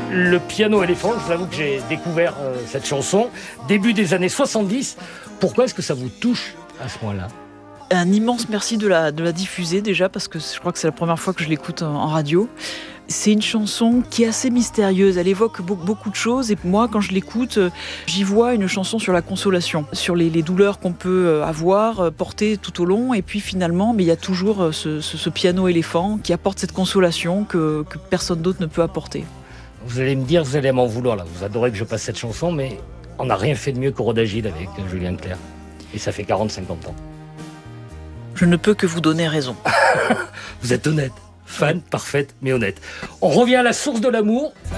Le piano éléphant, je vous avoue que j'ai découvert cette chanson début des années 70. Pourquoi est-ce que ça vous touche à ce point-là ? Un immense merci de la diffuser déjà, parce que je crois que c'est la première fois que je l'écoute en radio. C'est une chanson qui est assez mystérieuse, elle évoque beaucoup de choses et moi quand je l'écoute, j'y vois une chanson sur la consolation, sur les douleurs qu'on peut avoir, porter tout au long, et puis finalement mais il y a toujours ce piano éléphant qui apporte cette consolation que personne d'autre ne peut apporter. Vous allez me dire, vous allez m'en vouloir là, vous adorez que je passe cette chanson, mais on n'a rien fait de mieux que Rodagil avec Julien Clerc. Et ça fait 40-50 ans. Je ne peux que vous donner raison. Vous êtes honnête. Fan, parfaite, mais honnête. On revient à la source de l'amour.